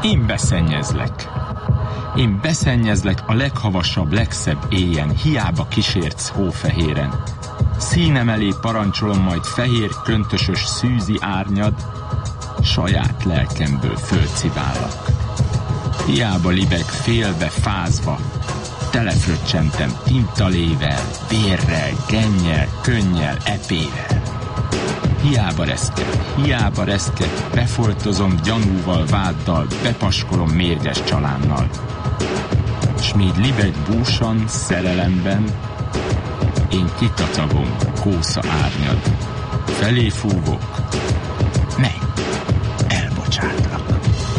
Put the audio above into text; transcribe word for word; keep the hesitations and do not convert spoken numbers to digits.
Én beszennyezlek. Én beszennyezlek a leghavasabb, legszebb éjjen, hiába kísértsz hófehéren. Színem elé parancsolom majd fehér, köntösös szűzi árnyad, saját lelkemből fölcivállak. Hiába libeg félbe, fázva, telefröccsentem tintalével, vérrel, gennyel, könnyel, epével. Hiába reszket, hiába reszket, befoltozom gyanúval, váddal, bepaskolom mérges csalánnal. S míg libeg búsan, szerelemben, én kitacagom kósza árnyad. Felé fúvok, menj!